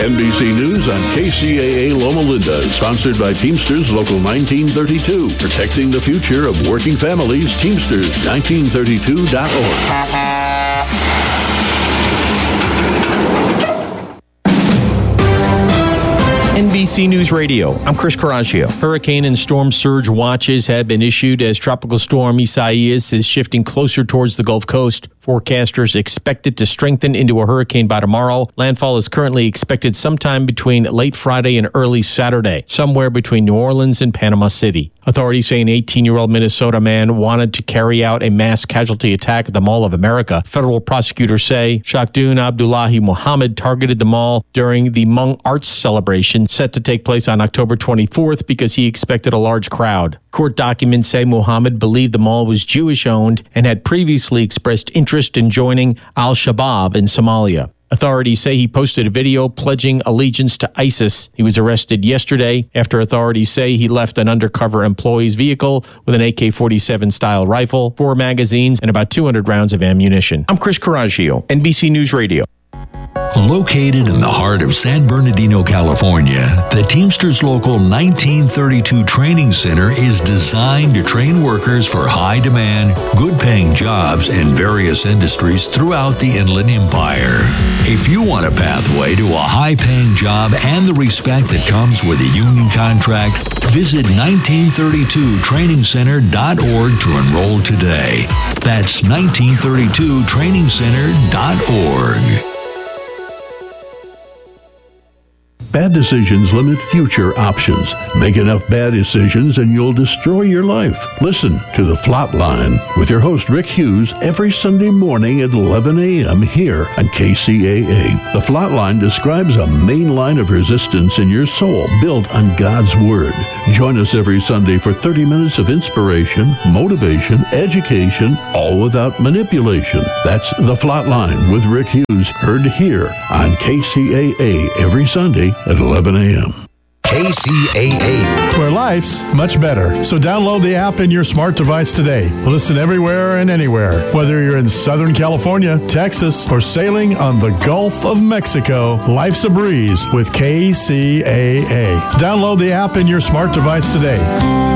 NBC News on KCAA Loma Linda is sponsored by Teamsters Local 1932. Protecting the future of working families. Teamsters1932.org. NBC News Radio, I'm Chris Coraggio. Hurricane and storm surge watches have been issued as Tropical Storm Isaias is shifting closer towards the Gulf Coast. Forecasters expect it to strengthen into a hurricane by tomorrow. Landfall is currently expected sometime between late Friday and early Saturday, somewhere between New Orleans and Panama City. Authorities say an 18-year-old Minnesota man wanted to carry out a mass casualty attack at the Mall of America. Federal prosecutors say Shakhdun Abdullahi Muhammad targeted the mall during the Hmong Arts celebration set to take place on October 24th because he expected a large crowd. Court documents say Muhammad believed the mall was Jewish-owned and had previously expressed interest in joining al-Shabaab in Somalia. Authorities say he posted a video pledging allegiance to ISIS. He was arrested yesterday after authorities say he left an undercover employee's vehicle with an AK-47 style rifle, 4 magazines, and about 200 rounds of ammunition. I'm Chris Coraggio, NBC News Radio. Located in the heart of San Bernardino, California, the Teamsters Local 1932 Training Center is designed to train workers for high-demand, good-paying jobs in various industries throughout the Inland Empire. If you want a pathway to a high-paying job and the respect that comes with a union contract, visit 1932trainingcenter.org to enroll today. That's 1932trainingcenter.org. Bad decisions limit future options. Make enough bad decisions and you'll destroy your life. Listen to The Flatline with your host Rick Hughes every Sunday morning at 11 a.m. here on KCAA. The Flatline describes a main line of resistance in your soul built on God's Word. Join us every Sunday for 30 minutes of inspiration, motivation, education, all without manipulation. That's The Flatline with Rick Hughes, heard here on KCAA every Sunday at 11 a.m. KCAA, where life's much better. So download the app in your smart device today. Listen everywhere and anywhere. Whether you're in Southern California, Texas, or sailing on the Gulf of Mexico, life's a breeze with KCAA. Download the app in your smart device today.